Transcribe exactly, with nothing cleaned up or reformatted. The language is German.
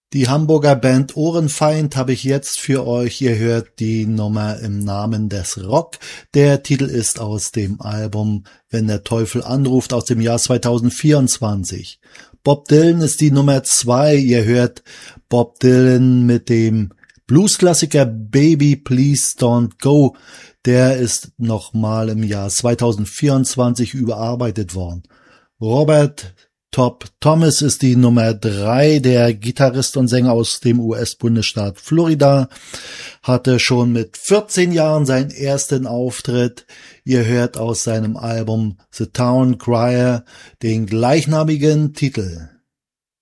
Die Hamburger Band Ohrenfeind habe ich jetzt für euch. Ihr hört die Nummer Im Namen des Rock. Der Titel ist aus dem Album Wenn der Teufel anruft aus dem Jahr zweitausendvierundzwanzig. Bob Dylan ist die Nummer zwei. Ihr hört Bob Dylan mit dem Bluesklassiker Baby Please Don't Go. Der ist nochmal im Jahr zweitausendvierundzwanzig überarbeitet worden. Robert Top Thomas ist die Nummer drei, der Gitarrist und Sänger aus dem U S-Bundesstaat Florida, hatte schon mit vierzehn Jahren seinen ersten Auftritt. Ihr hört aus seinem Album The Town Crier den gleichnamigen Titel.